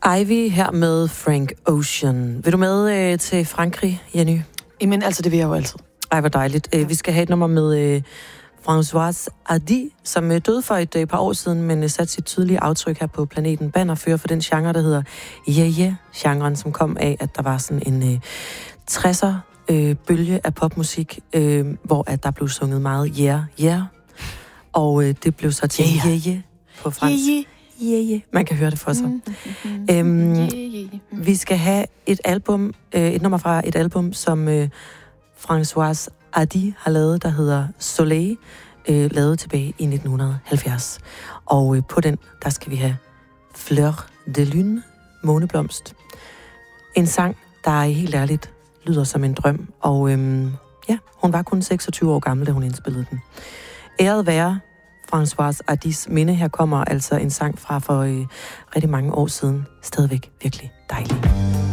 Ivy her med Frank Ocean. Vil du med til Frankrig, Jenny? Jamen, altså, det vil jeg jo altid. Ej, hvor dejligt. Ja. Vi skal have et nummer med Françoise Hardy, som døde for et par år siden, men satte sit tydelige aftryk her på planeten. Bannerfører for den genre, der hedder yeah-yeah-genren, som kom af, at der var sådan en 60'er bølge af popmusik, hvor at der blev sunget meget yeah-yeah, og det blev så til yeah-yeah på fransk. Yeah-yeah. Man kan høre det for sig. Vi skal have et album, et nummer fra et album, som Françoise Hardy har lavet, der hedder Soleil, lavet tilbage i 1970. Og på den, der skal vi have Fleur de Lune, Måneblomst. En sang, der helt ærligt lyder som en drøm. Og hun var kun 26 år gammel, da hun indspillede den. Æret være Françoise Hardys minde. Her kommer altså en sang fra for rigtig mange år siden. Stadigvæk virkelig dejlig.